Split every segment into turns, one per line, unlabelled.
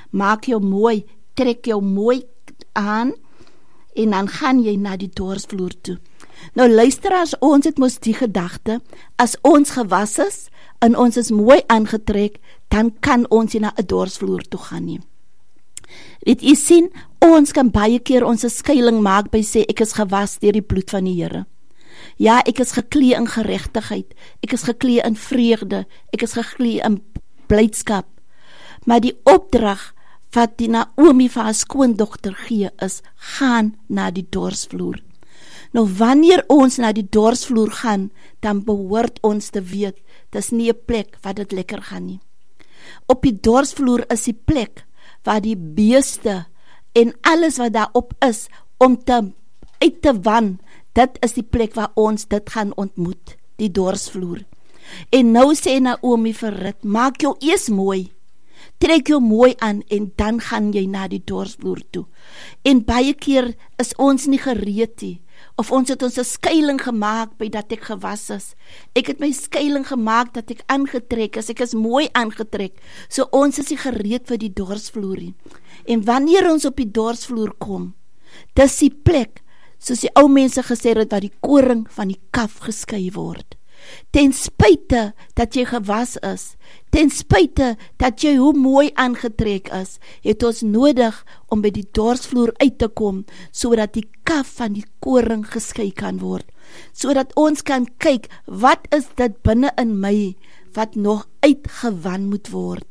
maak jou mooi, trek jou mooi aan, en dan gaan jy na die dorsvloer toe. Nou luisteraars, ons het mos die gedagte, as ons gewas is, en ons is mooi aangetrek, dan kan ons nie na 'n dorsvloer toe gaan nie. Weet jy sien, ons kan baie keer ons skuiling maak by sê, ek is gewas deur die bloed van die Here. Ja, ek is geklee in geregtigheid, ek is geklee in vreugde, ek is geklee in blydskap. Maar die opdrag wat die Naomi vir haar skoondogter gee is, gaan na die dorsvloer. Nou wanneer ons na die dorsvloer gaan, dan behoort ons te weet, dis nie 'n plek wat dit lekker gaan nie. Op die dorsvloer is die plek waar die beeste en alles wat daarop is, om uit te wan, dit is die plek waar ons dit gaan ontmoet, die dorsvloer. En nou sê Naomi vir Rut, maak jou eers mooi, trek jou mooi aan, en dan gaan jy na die dorsvloer toe. En baie keer is ons nie gereed nie, of ons het ons 'n skuiling gemaak by dat ek gewas is. Ek het my skuiling gemaak dat ek aangetrek is, ek is mooi aangetrek, so ons is nie gereed vir die dorsvloer nie. En wanneer ons op die dorsvloer kom, dis die plek, soos die ou mense gesê het, waar die koring van die kaf geskei word. Ten spyte dat jy gewas is, ten spyte dat jy hoe mooi aangetrek is, het ons nodig om by die dorsvloer uit te kom, sodat die kaf van die koring geskei kan word, sodat ons kan kyk, wat is dit binne in my, wat nog uitgewan moet word.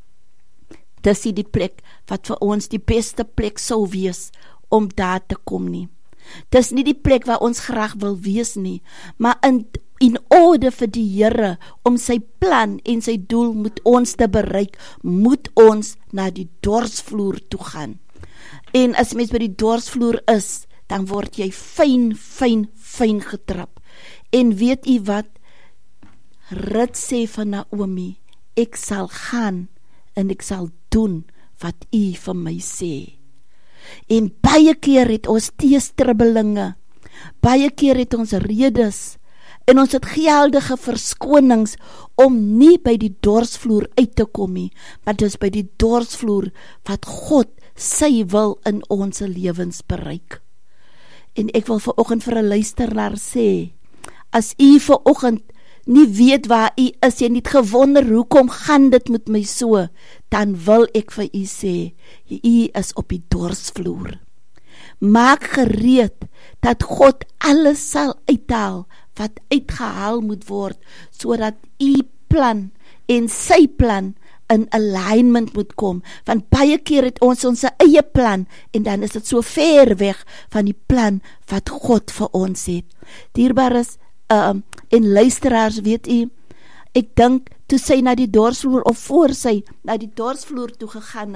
Dis die plek, wat vir ons die beste plek sou wees, om daar te kom nie. Dis nie die plek waar ons graag wil wees nie, maar in orde vir die Here, om sy plan en sy doel moet ons te bereik, moet ons na die dorsvloer toe gaan. En as mens by die dorsvloer is, dan word jy fyn getrap. En weet jy wat? Rut sê van Naomi, ek sal gaan, en ek sal doen, wat u vir my sê. En baie keer het ons teestribbelinge, baie keer het ons redes, en ons het geldige verskonings om nie by die dorsvloer uit te kom nie, maar dis by die dorsvloer wat God sy wil in ons lewens bereik. En ek wil vanoggend vir 'n luisteraar sê, as u vanoggend nie weet waar u is, jy nie gewonder hoekom gaan dit met my so, dan wil ek vir u sê, u is op die dorsvloer. Maak gereed dat God alles sal uithaal wat uitgehaal moet word, sodat u plan en sy plan in alignment moet kom, want baie keer het ons ons eie plan, en dan is dit so ver weg van die plan wat God vir ons het. Dierbares en luisteraars, weet u, ek dink, toe sy na die dorsvloer, of voor sy na die dorsvloer toe gegaan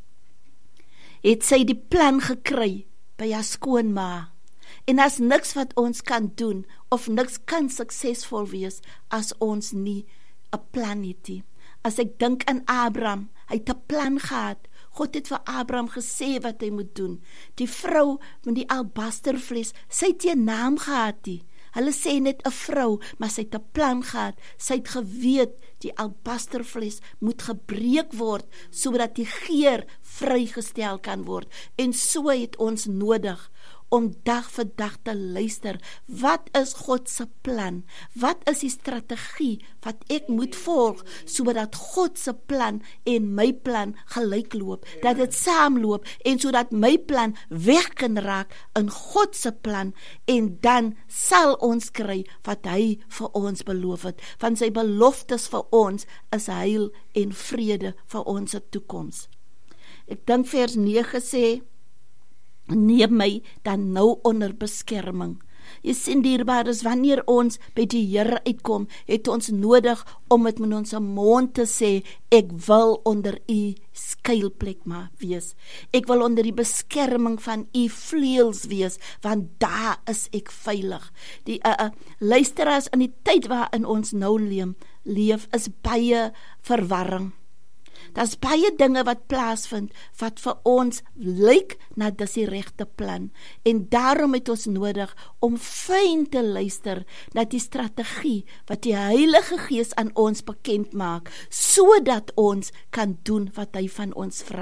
het sy die plan gekry by haar skoonma. En as niks wat ons kan doen, of niks kan suksesvol wees, as ons nie 'n plan het nie. As ek dink aan Abraham, hy het 'n plan gehad. God het vir Abraham gesê wat hy moet doen. Die vrou met die albastervlees, sy het 'n naam gehad nie. Hulle sê net 'n vrou, maar sy het 'n plan gehad. Sy het geweet, die albastervlees moet gebreek word, sodat die geur vrygestel kan word. En so het ons nodig om dag vir dag te luister. Wat is God se plan? Wat is die strategie wat ek moet volg, sodat God se plan en my plan gelyk loop, dat dit saamloop, en sodat my plan weg kan raak in God se plan, en dan sal ons kry wat hy vir ons beloof het, want sy beloftes vir ons is heil en vrede vir ons toekoms. Ek dink vers 9 sê, neem my dan nou onder beskerming. Jy sien, dierbares, wanneer ons by die Here uitkom, het ons nodig om dit met ons mond te sê, ek wil onder u skuilplek maar wees. Ek wil onder die beskerming van u vleuels wees, want daar is ek veilig. Die luisteraars, in die tyd waarin ons nou leef, is baie verwarring. Daar's baie dinge wat plaasvind, wat vir ons lyk na dis die regte plan, en daarom het ons nodig om fyn te luister na die strategie wat die Heilige Gees aan ons bekend maak, sodat ons kan doen wat hy van ons vra.